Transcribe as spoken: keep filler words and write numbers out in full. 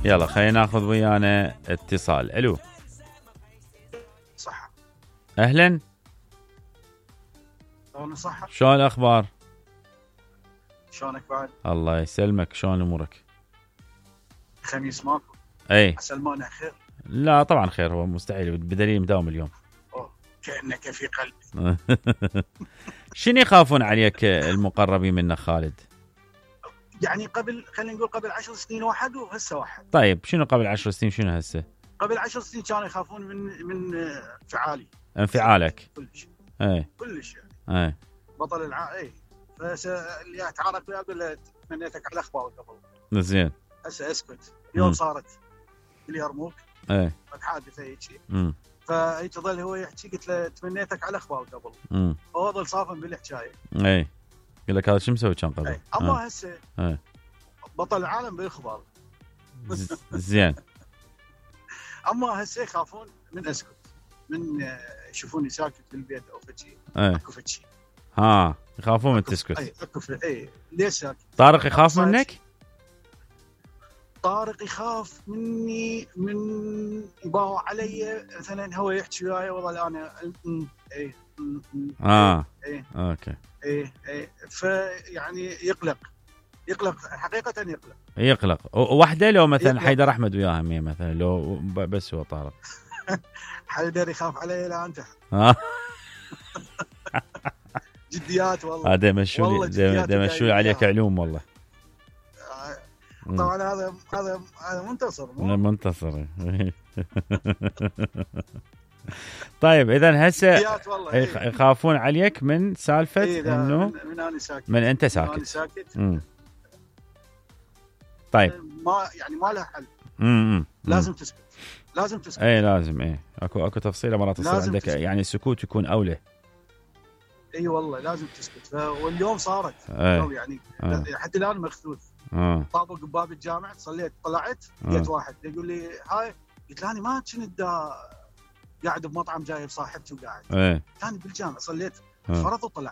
يلا خلينا ناخذ ويانا اتصال. الو صح. اهلا. انا صح. شلون الاخبار؟ شلونك بعد؟ الله يسلمك. شلون امورك؟ خميس ماكو. اي سلمانة خير. لا طبعا خير، هو مستحيل بدليل مداوم اليوم. أوه. كأنك في قلبي. شنو يخافون عليك المقربين منك خالد؟ يعني قبل خلينا نقول قبل عشر سنين واحد وهسه واحد. طيب شنو قبل عشر سنين شنو هسه؟ قبل عشر سنين كانوا يخافون من من انفعالي. انفعالك. كلش. اي كلش يعني. اي بطل الع اي فس اللي اتعارك وياه اقول له تمنيتك على اخبار قبل. زين. هسه اسكت. اليوم مم. صارت اللي يرموك. اي حادثه هيك. امم فهيك ظل هو يحكي قلت له تمنيتك على اخبار قبل. امم هو ظل صافن بالحكايه. اي يقول لك هذا شو مسوي كان قبل؟ اي اما هسه اي بطل العالم بالاخبار. زين. اما هسه يخافون من اسكت، من يشوفوني ساكت بالبيت او فشي. اي اكو فشي. ها يخافون من تسكت. اي اكو اي ليش ساكت؟ طارق يخاف منك؟ طارق يخاف مني من يباوع علي مثلا، هو يحكي وياي والله انا اي اه اي اوكي. اي اي فيعني يقلق يقلق حقيقه يقلق يقلق. وحده لو مثلا يقلق. حيدر احمد وياها مية مثلا لو بس هو طارق. حيدر يخاف علي لا انت. ها جديات والله. هذا مشوا والله لي جديات ده مشوا عليك وياها. علوم والله. طبعا هذا هذا هذا منتصر مو منتصر. طيب اذا هسه جديات والله. إيه. يخافون عليك من سالفه إيه انه من, من انا ساكت من انت من ساكت. انا ساكت. امم طيب ما يعني ما له حل. امم لازم تسكت لازم تسكت. اي لازم. اي اكو اكو تفصيله مرات تصير عندك تسكت. يعني السكوت يكون اولى. اي والله لازم تسكت. واليوم صارت أي. يعني أي. حتى الان مخثوث. اه طابق بباب الجامع صليت طلعت لقيت واحد يقول لي هاي. قلت له انا ما كنت قاعد بمطعم جايب صاحبتي وقاعد. ايه ثاني بالجامع صليت آه. فرض وطلعت.